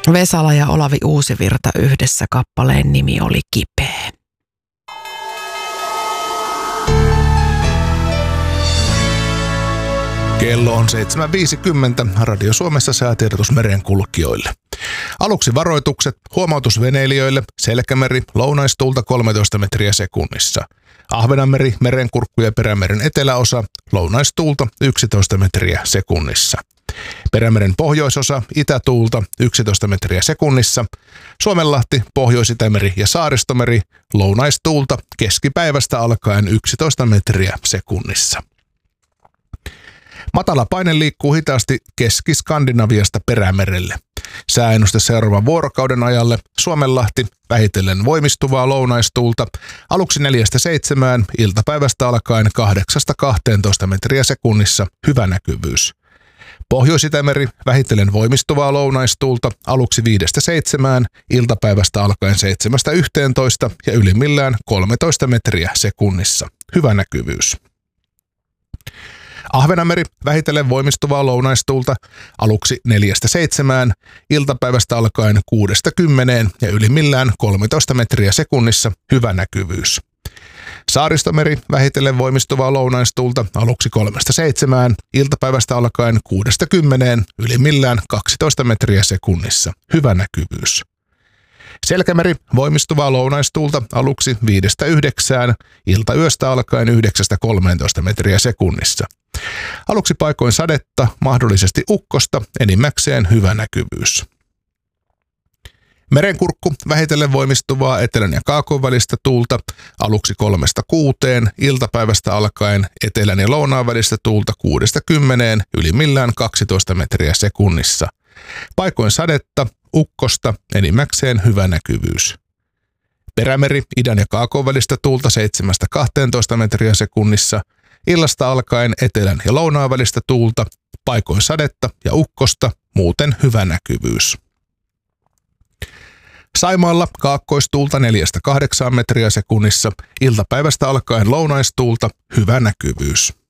Vesala ja Olavi Uusivirta yhdessä, kappaleen nimi oli Kipeä. Kello on 7.50. Radio Suomessa säätiedotus merenkulkijoille. Aluksi varoitukset, huomautus veneilijöille, Selkämeri, lounaistuulta 13 metriä sekunnissa. Ahvenanmeri, Merenkurkku ja Perämeren eteläosa, lounaistuulta 11 metriä sekunnissa. Perämeren pohjoisosa, itätuulta 11 metriä sekunnissa. Suomenlahti, Pohjois-Itämeri ja Saaristomeri, lounaistuulta keskipäivästä alkaen 11 metriä sekunnissa. Matala paine liikkuu hitaasti Keski-Skandinaviasta Perämerelle. Sääennuste seuraavan vuorokauden ajalle: Suomenlahti, vähitellen voimistuvaa lounaistuulta, aluksi 4-7, iltapäivästä alkaen 8-12 metriä sekunnissa, hyvä näkyvyys. Pohjois-Itämeri, vähitellen voimistuvaa lounaistuulta, aluksi 5-7, iltapäivästä alkaen 7-11 ja ylimmillään 13 metriä sekunnissa, hyvä näkyvyys. Ahvenanmeri, vähitellen voimistuvaa lounaistuulta, aluksi 4-7, iltapäivästä alkaen 6-10 ja ylimmillään 13 metriä sekunnissa, hyvä näkyvyys. Saaristomeri, vähitellen voimistuvaa lounaistuulta, aluksi 3-7, iltapäivästä alkaen 6-10, ylimmillään 12 metriä sekunnissa, hyvä näkyvyys. Selkämeri, voimistuvaa lounaistuulta, aluksi 5-9, iltayöstä alkaen 9-13 metriä sekunnissa. Aluksi paikoin sadetta, mahdollisesti ukkosta, enimmäkseen hyvä näkyvyys. Merenkurkku, vähitellen voimistuvaa etelän ja kaakon välistä tuulta, aluksi 3-6, iltapäivästä alkaen etelän ja lounaan välistä tuulta 6-10, ylimmillään 12 metriä sekunnissa. Paikoin sadetta, ukkosta, enimmäkseen hyvä näkyvyys. Perämeri, idän ja kaakon välistä tuulta 7-12 metriä sekunnissa, illasta alkaen etelän ja lounaan välistä tuulta, paikoin sadetta ja ukkosta, muuten hyvä näkyvyys. Saimaalla kaakkoistuulta 4-8 metriä sekunnissa, iltapäivästä alkaen lounaistuulta, hyvä näkyvyys.